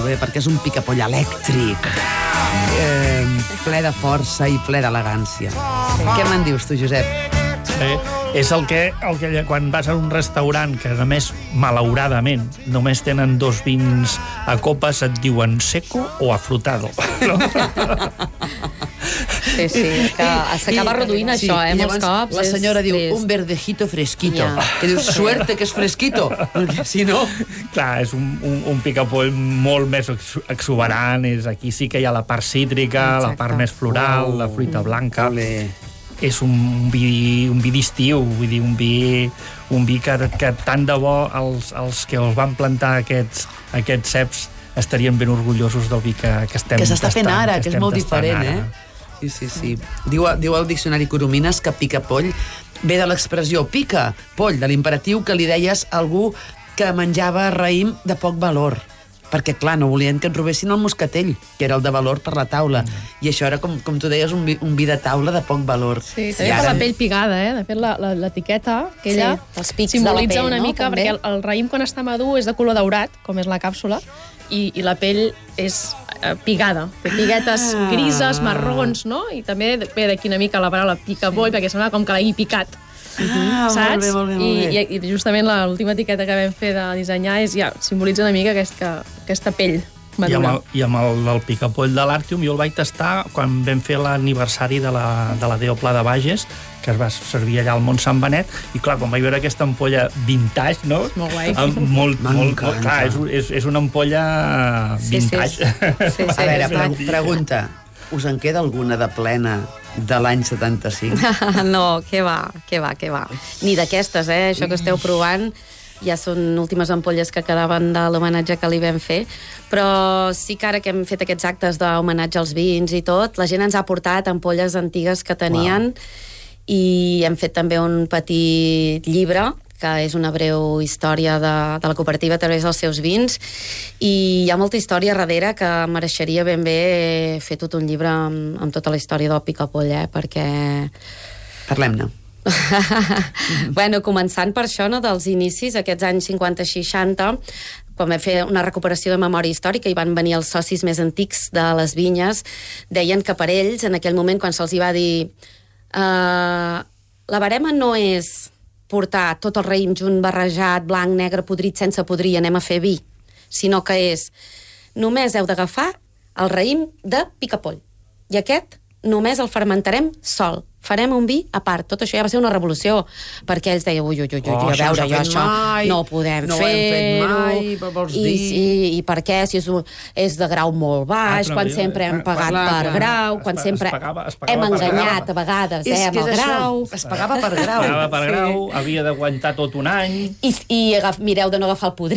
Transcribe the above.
molt bé, perquè és un picapoll elèctric, ple de força i ple d'elegància. Què me'n dius tu, Josep? És el que quan vas a un restaurant que només, malauradament, només tenen 2 vins a copes, et diuen seco o afrutado. No? Sí, és que s'acaba reduint això, molts cops. La senyora diu, un verdejito fresquito. Que dius, suerte que és fresquito, perquè si no... Clar, és un picapoll molt més exuberant, aquí sí que hi ha la part cítrica, la part més floral, la fruita blanca. És un vi d'estiu, vull dir, un vi que tant de bo els que els van plantar aquests ceps estarien ben orgullosos del vi que estem tastant. Que s'està fent ara, que és molt diferent, Sí. Diu el diccionari Coromines que picapoll ve de l'expressió pica, poll, de l'imperatiu que li deies a algú que menjava raïm de poc valor. Perquè, clar, no volien que et robessin el moscatell, que era el de valor per la taula. I això era, com tu deies, un vi de taula de poc valor. Sí, també per la pell pigada, De fet, l'etiqueta, aquella, simbolitza una mica, perquè el raïm, quan està madur, és de color daurat, com és la càpsula, i la pell és pigada. Té piguetes grises, marrons, no? I també ve d'aquí una mica la paraula picapoll, perquè sembla com que l'hagi picat. Saps? Molt bé. I justament l'última etiqueta que vam fer de dissenyar simbolitza una mica aquesta pell madura. I amb el picapoll de l'Àrtium jo el vaig tastar quan vam fer l'aniversari de la Déu Pla de Bages, que es va servir allà al Mont Sant Benet, i clar, quan vaig veure aquesta ampolla vintage, no? Molt guai. Clar, és una ampolla vintage. A veure, pregunta, us en queda alguna de plena de l'any 75? No, què va. Ni d'aquestes, això que esteu provant ja són últimes ampolles que quedaven de l'homenatge que li vam fer, però sí que ara que hem fet aquests actes d'homenatge als vins i tot, la gent ens ha portat ampolles antigues que tenien i hem fet també un petit llibre que és una breu història de la cooperativa a través dels seus vins, i hi ha molta història darrere que mereixeria ben bé fer tot un llibre amb tota la història del picapoll, perquè... Parlem-ne. Bueno, començant per això, no, dels inicis, aquests anys 50-60, quan vam fer una recuperació de memòria històrica i van venir els socis més antics de les vinyes, deien que per ells, en aquell moment, quan se'ls hi va dir la barema no és portar tot el raïm junt, barrejat, blanc, negre, podrit, sense podrir, anem a fer vi, sinó que és només heu d'agafar el raïm de picapoll, i aquest només el fermentarem sol, farem un vi a part. Tot això ja va ser una revolució, perquè ells deien, ui, a veure, jo això no podem fer-ho. No ho hem fet mai, vols dir? I per què? Si és de grau molt baix, quan sempre hem pagat per grau, quan sempre hem enganyat a vegades amb el grau. Es pagava per grau. Havia d'aguantar tot un any. I mireu de no agafar el podrit.